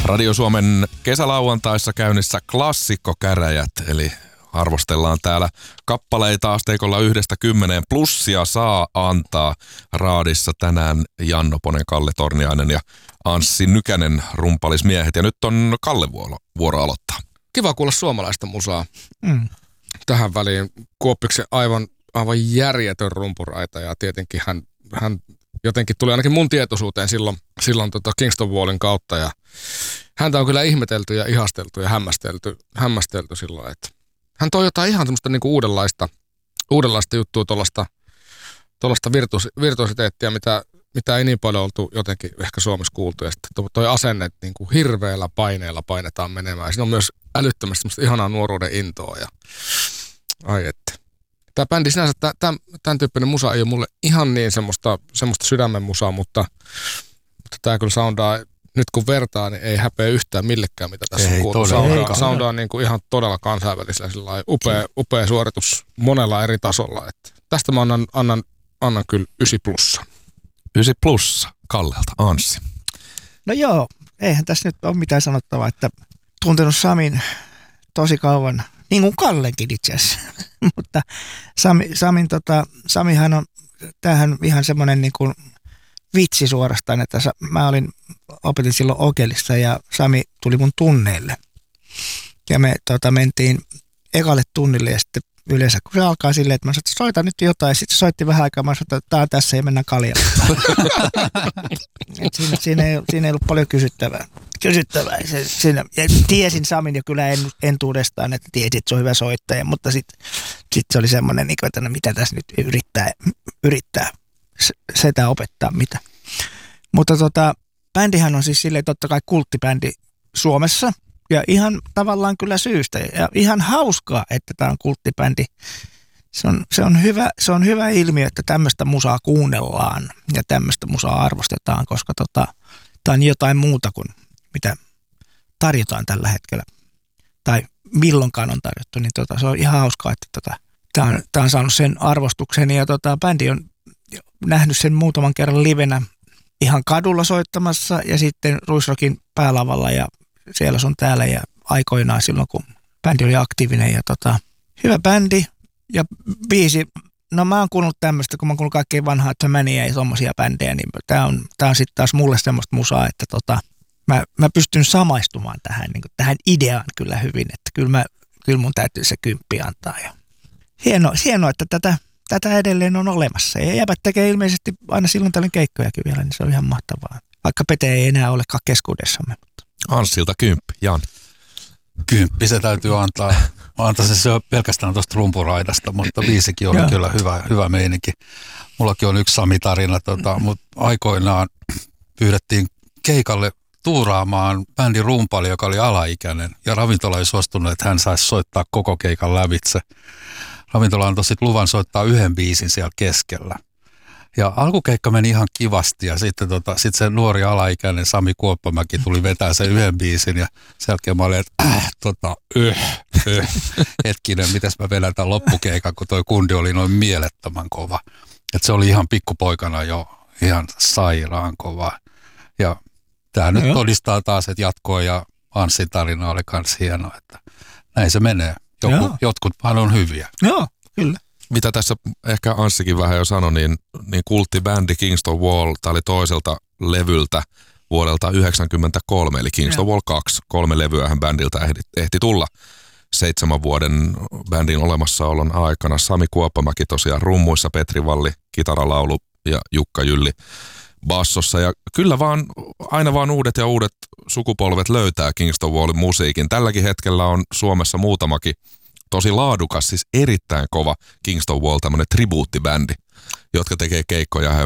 Radio Suomen kesälauantaissa käynnissä klassikkokäräjät, eli arvostellaan täällä kappaleita asteikolla 1–10. Plussia saa antaa raadissa tänään Janno Ponen, Kalle Torniainen ja Anssi Nykänen rumpalismiehet. Ja nyt on Kalle vuoro aloittaa. Kiva kuulla suomalaista musaa. Tähän väliin Kuoppiksen aivan järjetön rumpuraita ja tietenkin hän jotenkin tuli ainakin mun tietoisuuteen silloin Kingston Wallin kautta ja häntä on kyllä ihmetelty ja ihasteltu ja hämmästelty silloin, että hän toi jotain ihan semmoista niinku uudenlaista juttua, tuollaista virtuositeettia, mitä ei niin paljon oltu jotenkin ehkä Suomessa kuultu. Ja sitten toi asenne, että niinku hirveällä paineella painetaan menemään. Siinä on myös älyttömästi semmoista ihanaa nuoruuden intoa. Ja ai että. Tämä bändi sinänsä, tämän tyyppinen musa ei ole mulle ihan niin semmoista sydämen musaa, mutta tämä kyllä soundaa, nyt kun vertaa, niin ei häpeä yhtään millekään, mitä tässä on kuultu. Soundaa niin kuin ihan todella kansainvälisellä, upea suoritus monella eri tasolla. Että tästä mä annan kyllä 9+. 9+ Kallelta, Anssi. No joo, eihän tässä nyt ole mitään sanottavaa, että tuntenut Samin tosi kauan, niin kuin Kallenkin itse asiassa. Mutta Samihan on, tämähän ihan semmoinen niin kuin vitsi suorastaan, että mä opetin silloin Okelissa ja Sami tuli mun tunneille. Ja me mentiin ekalle tunnille ja sitten yleensä, kun se alkaa silleen, että mä sanoin, että soita nyt jotain. Sitten se soitti vähän aikaa, mä sanoin, että tää on tässä ja mennään kaljalle. Siinä ei ollut paljon kysyttävää. Ja tiesin Samin jo kyllä entuudestaan, että tiesin, että se on hyvä soittaja, mutta sitten se oli semmoinen, että no mitä tässä nyt yrittää sitä opettaa mitä. Mutta bändihän on siis silleen totta kai kulttibändi Suomessa ja ihan tavallaan kyllä syystä ja ihan hauskaa, että tämä on kulttibändi. Se on hyvä ilmiö, että tämmöistä musaa kuunnellaan ja tämmöistä musaa arvostetaan, koska tämä on jotain muuta kuin mitä tarjotaan tällä hetkellä tai milloinkaan on tarjottu, niin se on ihan hauskaa, että tämä on saanut sen arvostuksen ja bändi on nähnyt sen muutaman kerran livenä ihan kadulla soittamassa ja sitten Ruisrockin päälavalla ja siellä sun täällä ja aikoinaan silloin, kun bändi oli aktiivinen ja hyvä bändi ja biisi. No mä oon kuunnellut tämmöistä, kun mä oon kuunnellut kaikkein vanhaa Tömäniä ja tommosia bändejä, niin tää on sitten taas mulle semmoista musaa, että mä pystyn samaistumaan tähän ideaan kyllä hyvin, että kyllä mun täytyy se 10 antaa. Ja hienoa, että tätä edelleen on olemassa. Ja jäbät tekee ilmeisesti aina silloin tällöin keikkojakin vielä, niin se on ihan mahtavaa. Vaikka Pete ei enää olekaan keskuudessamme. Anssilta 10, Jan. 10 se täytyy antaa. Mä antaisin se pelkästään tuosta rumpuraidasta, mutta biisikin oli kyllä hyvä meininki. Mullakin on yksi Sami-tarina, mutta aikoinaan pyydettiin keikalle tuuraamaan bändin rumpali, joka oli alaikäinen. Ja ravintola ei suostunut, että hän saisi soittaa koko keikan lävitse. Ravintola antoi sitten luvan soittaa 1 biisin siellä keskellä. Ja alkukeikka meni ihan kivasti ja sitten se nuori alaikäinen Sami Kuoppamäki tuli vetää sen 1 biisin ja sen jälkeen mä olin, että hetkinen, mites mä vedän tämän loppukeikan, kun toi kundi oli noin mielettömän kova. Että se oli ihan pikkupoikana jo ihan sairaan kova. Ja tämä nyt todistaa taas, että jatkoa ja Anssin tarina oli kans hieno, että näin se menee. Jotkut vaan on hyviä. Joo, kyllä. Mitä tässä ehkä Anssikin vähän jo sanoi, niin kulttibändi Kingston Wall, tämä oli toiselta levyltä vuodelta 1993, eli Kingston Wall 2. 3 levyähän bändiltä ehti tulla 7 vuoden bändin olemassaolon aikana. Sami Kuoppamäki tosiaan rummuissa, Petri Valli, kitaralaulu ja Jukka Jylli bassossa. Ja kyllä aina vaan uudet sukupolvet löytää Kingston Wallin musiikin. Tälläkin hetkellä on Suomessa muutamakin tosi laadukas, siis erittäin kova Kingston Wall, tämmöinen tribuuttibändi, jotka tekee keikkoja